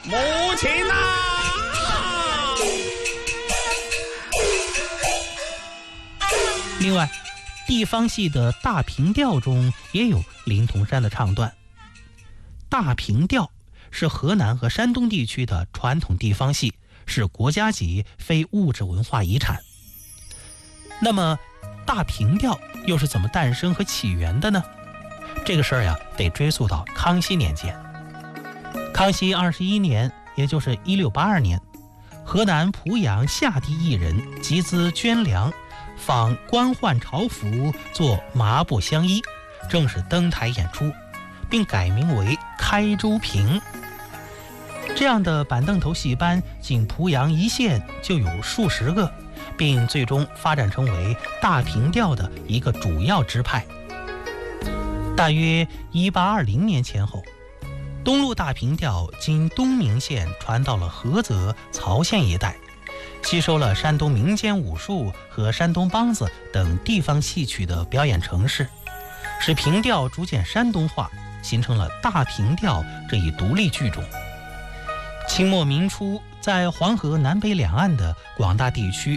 母亲呐！ 另外，地方戏的大平调中也有灵童山的唱段。大平调是河南和山东地区的传统地方戏，是国家级非物质文化遗产。那么大平调又是怎么诞生和起源的呢？这个事儿呀，得追溯到康熙年间。康熙21年，也就是1682年，河南濮阳下地艺人集资捐粮，仿官宦朝服做麻布乡衣，正式登台演出，并改名为开州平。这样的板凳头戏班仅濮阳一县就有数十个，并最终发展成为大平调的一个主要支派。大约1820年前后，东路大平调经东明县传到了菏泽、曹县一带，吸收了山东民间武术和山东梆子等地方戏曲的表演程式，使平调逐渐山东化，形成了大平调这一独立剧种。清末民初，在黄河南北两岸的广大地区